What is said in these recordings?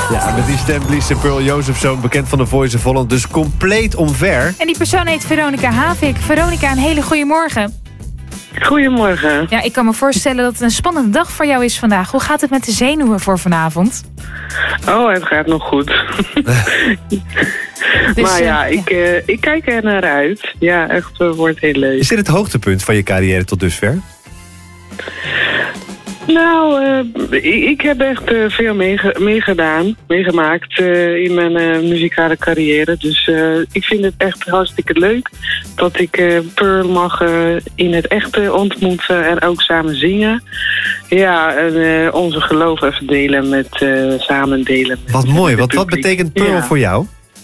Ja, met die stem blies Pearl Jozefzoon, bekend van The Voice of Holland, dus compleet omver. En die persoon heet Veronica Havik. Veronica, een hele goede morgen. Goedemorgen. Ja, ik kan me voorstellen dat het een spannende dag voor jou is vandaag. Hoe gaat het met de zenuwen voor vanavond? Oh, het gaat nog goed. Dus, maar ja, ik kijk er naar uit. Ja, echt, wordt heel leuk. Is dit het hoogtepunt van je carrière tot dusver? Nou, ik heb echt veel meegemaakt in mijn muzikale carrière. Dus ik vind het echt hartstikke leuk dat ik Pearl mag in het echte ontmoeten en ook samen zingen. Ja, en onze geloof even delen samen delen. Wat mooi, wat betekent Pearl voor jou?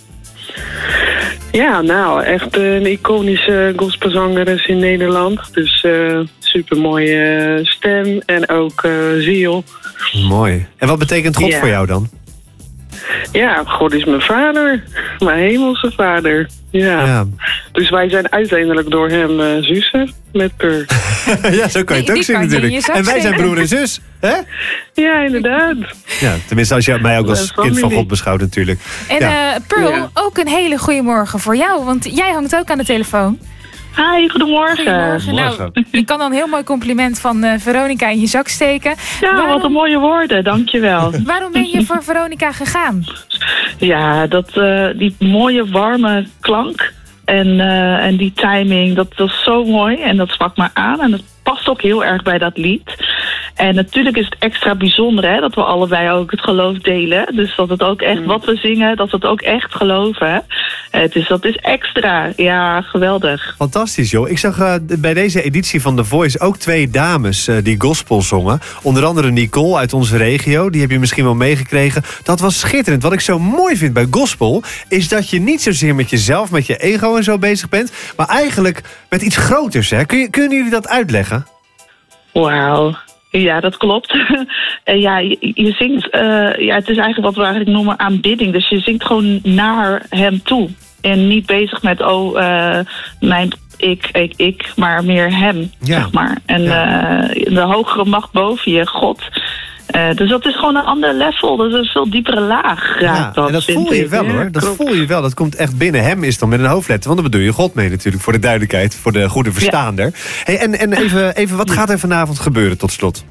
Ja, nou, echt een iconische gospelzangeres in Nederland. Dus supermooie stem en ook ziel. Mooi. En wat betekent God voor jou dan? Ja, God is mijn vader. Mijn hemelse vader. Ja. Dus wij zijn uiteindelijk door hem zussen met Pearl. Ja, zo kan je het ook zien natuurlijk. En wij zijn broer en zus. Hè? Ja, inderdaad. Ja, tenminste als je mij ook als kind van God beschouwt natuurlijk. En Pearl, ook een hele goede morgen voor jou. Want jij hangt ook aan de telefoon. Hi, goedemorgen. Nou, je kan dan een heel mooi compliment van Veronica in je zak steken. Ja, wat een mooie woorden, dankjewel. Waarom ben je voor Veronica gegaan? Ja, die mooie warme klank en die timing, dat was zo mooi en dat sprak me aan. En dat past ook heel erg bij dat lied. En natuurlijk is het extra bijzonder hè, dat we allebei ook het geloof delen. Dus dat het ook echt wat we zingen, dat we het ook echt geloven. Dus dat is extra. Ja, geweldig. Fantastisch joh. Ik zag bij deze editie van The Voice ook 2 dames die gospel zongen. Onder andere Nicole uit onze regio. Die heb je misschien wel meegekregen. Dat was schitterend. Wat ik zo mooi vind bij gospel is dat je niet zozeer met jezelf, met je ego en zo bezig bent. Maar eigenlijk met iets groters. Hè? Kunnen jullie dat uitleggen? Wauw. Ja, dat klopt. Ja, je zingt, het is eigenlijk wat we eigenlijk noemen aanbidding. Dus je zingt gewoon naar hem toe. En niet bezig met, mijn ik, maar meer hem, zeg maar. En de hogere macht boven je, God. Dus dat is gewoon een ander level. Dat is een veel diepere laag. Ja, en dat voel je wel hoor. Dat voel je wel. Dat komt echt binnen. Hem is dan met een hoofdletter. Want dan bedoel je God mee natuurlijk. Voor de duidelijkheid. Voor de goede verstaander. Ja. Hey, en even, wat gaat er vanavond gebeuren tot slot?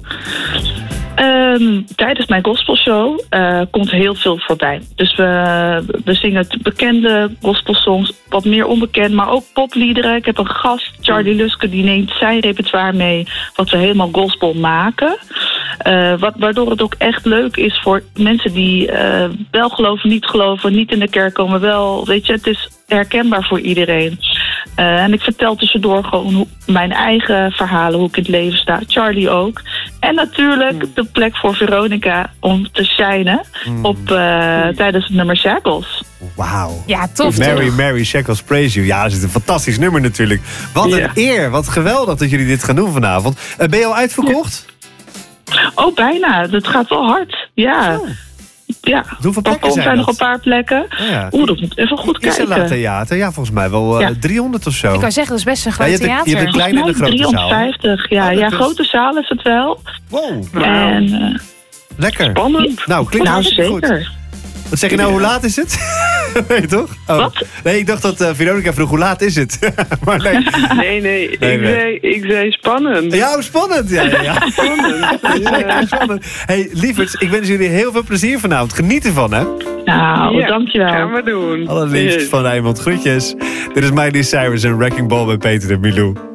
Tijdens mijn gospelshow komt heel veel voorbij. Dus we zingen bekende gospelsongs, wat meer onbekend, maar ook popliederen. Ik heb een gast, Charlie Luske, die neemt zijn repertoire mee, wat we helemaal gospel maken. Waardoor het ook echt leuk is voor mensen die wel geloven, niet in de kerk komen, wel, weet je, het is herkenbaar voor iedereen. En ik vertel tussendoor gewoon mijn eigen verhalen, hoe ik in het leven sta. Charlie ook. En natuurlijk de plek voor Veronica om te shinen tijdens het nummer Shackles. Wauw. Ja, tof. Mary, Shackles Praise You. Ja, dat is een fantastisch nummer natuurlijk. Wat een eer, wat geweldig dat jullie dit gaan doen vanavond. Ben je al uitverkocht? Oh, bijna. Dat gaat wel hard. Ja. Ja, hoeveel plekken zijn nog een paar plekken. Dat moet ik even goed kijken. Isela Theater, ja, volgens mij wel 300 of zo. Ik kan zeggen, dat is best een groot theater. Je hebt een kleine en een grote 350, zaal. Ja, grote zaal is het wel. Wow. En, lekker. Spannend. Nou, klinkt hartstikke zeker. Goed. Wat zeg je nou, hoe laat is het? Nee, toch? Oh. Wat? Nee, ik dacht dat Veronica vroeg, hoe laat is het? Maar nee. Ik zei spannend. Ja, spannend. Ja. Spannend. Hey, lieverds, ik wens jullie heel veel plezier vanavond. Geniet ervan, hè? Nou, dankjewel. Gaan we doen. Allerliefst van Rijnmond. Groetjes. Dit is Miley Cyrus en Wrecking Ball bij Peter en Milou.